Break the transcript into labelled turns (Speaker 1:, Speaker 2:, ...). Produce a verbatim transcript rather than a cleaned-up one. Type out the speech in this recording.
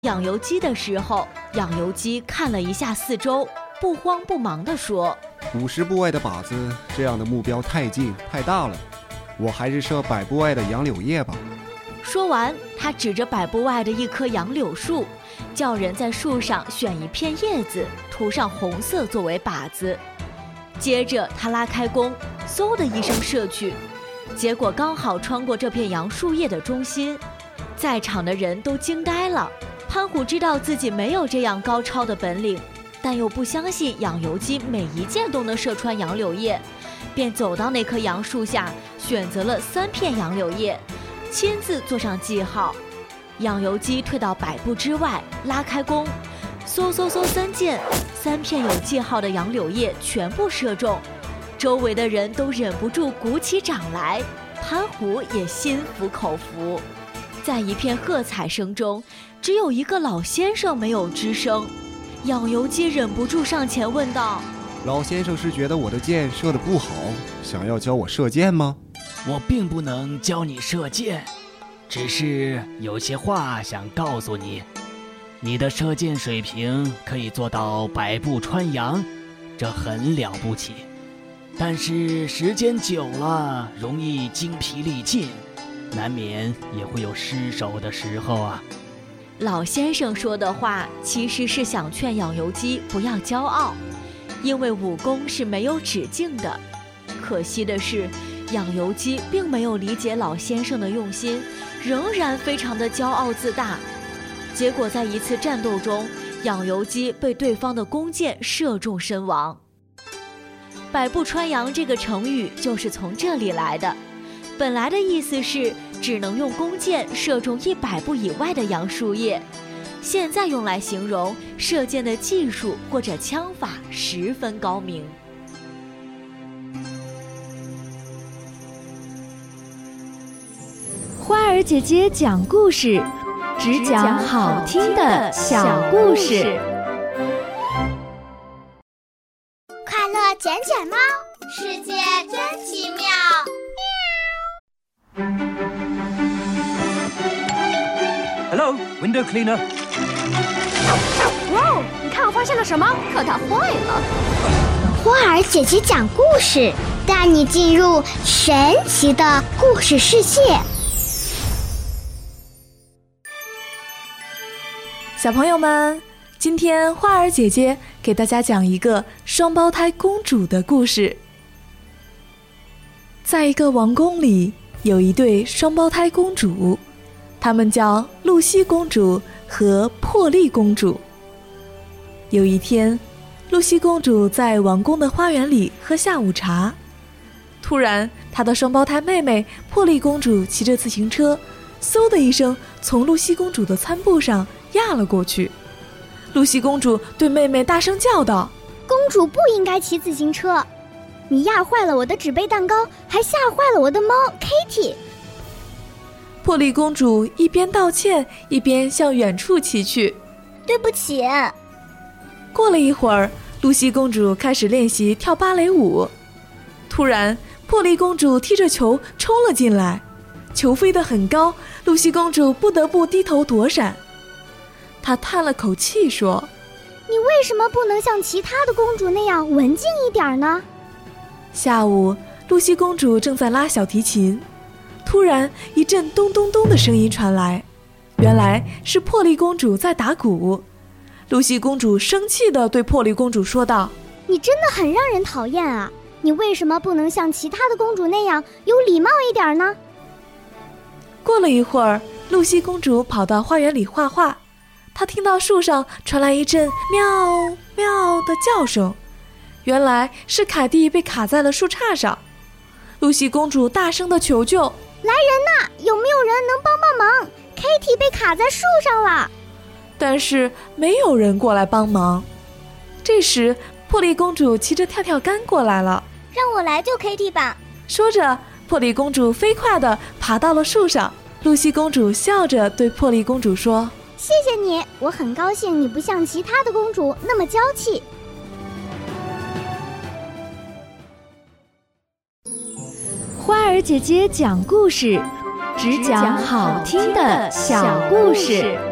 Speaker 1: 养油鸡的时候，养油鸡看了一下四周，不慌不忙地说：
Speaker 2: 五十步外的靶子，这样的目标太近太大了，我还是射百步外的杨柳叶吧。
Speaker 1: 说完，他指着百步外的一棵杨柳树，叫人在树上选一片叶子，涂上红色作为靶子。接着他拉开弓，嗖的一声射去，结果刚好穿过这片杨树叶的中心。在场的人都惊呆了。潘虎知道自己没有这样高超的本领，但又不相信养油鸡每一箭都能射穿杨柳叶，便走到那棵杨树下，选择了三片杨柳叶，亲自做上记号。养油鸡退到百步之外，拉开弓，嗖嗖嗖三箭，三片有记号的杨柳叶全部射中，周围的人都忍不住鼓起掌来，潘虎也心服口服。在一片喝彩声中，只有一个老先生没有吱声。养油鸡忍不住上前问道：
Speaker 2: 老先生是觉得我的箭射得不好，想要教我射箭吗？
Speaker 3: 我并不能教你射箭，只是有些话想告诉你。你的射箭水平可以做到百步穿杨，这很了不起，但是时间久了容易精疲力尽，难免也会有失手的时候啊。
Speaker 1: 老先生说的话其实是想劝养油鸡不要骄傲，因为武功是没有止境的。可惜的是，养油鸡并没有理解老先生的用心，仍然非常的骄傲自大。结果在一次战斗中，养油鸡被对方的弓箭射中身亡。百步穿杨这个成语就是从这里来的，本来的意思是只能用弓箭射中一百步以外的杨树叶，现在用来形容射箭的技术或者枪法十分高明。
Speaker 4: 花儿姐姐讲故事，只讲好听的小故事。
Speaker 5: 快乐捡捡猫，世界真奇妙。
Speaker 6: Hello, window cleaner.
Speaker 7: 哇哦，你看我发现了什么？可它坏了。
Speaker 5: 花儿姐姐讲故事，带你进入神奇的故事世界。
Speaker 4: 小朋友们，今天花儿姐姐给大家讲一个双胞胎公主的故事。在一个王宫里，有一对双胞胎公主，她们叫露西公主和珀丽公主。有一天，露西公主在王宫的花园里喝下午茶，突然她的双胞胎妹妹珀丽公主骑着自行车，嗖的一声从露西公主的餐布上压了过去。露西公主对妹妹大声叫道：
Speaker 5: 公主不应该骑自行车，你压坏了我的纸杯蛋糕，还吓坏了我的猫 Kitty。
Speaker 4: 珀丽公主一边道歉一边向远处骑去。
Speaker 5: 对不起。
Speaker 4: 过了一会儿，露西公主开始练习跳芭蕾舞。突然，珀丽公主踢着球冲了进来，球飞得很高，露西公主不得不低头躲闪。她叹了口气说：
Speaker 5: 你为什么不能像其他的公主那样文静一点呢？
Speaker 4: 下午，露西公主正在拉小提琴，突然一阵咚咚咚的声音传来，原来是珀丽公主在打鼓。露西公主生气地对珀丽公主说道：
Speaker 5: 你真的很让人讨厌啊，你为什么不能像其他的公主那样有礼貌一点呢？
Speaker 4: 过了一会儿，露西公主跑到花园里画画，她听到树上传来一阵喵喵的叫声，原来是凯蒂被卡在了树杈上。露西公主大声地求救：
Speaker 5: 来人呐，有没有人能帮帮忙？ Kitty 被卡在树上了。
Speaker 4: 但是没有人过来帮忙。这时，珀丽公主骑着跳跳杆过来了。
Speaker 5: 让我来救 Kitty 吧。
Speaker 4: 说着，珀丽公主飞快地爬到了树上。露西公主笑着对珀丽公主说：
Speaker 5: 谢谢你，我很高兴你不像其他的公主那么娇气。
Speaker 4: 花儿姐姐讲故事，只讲好听的小故事。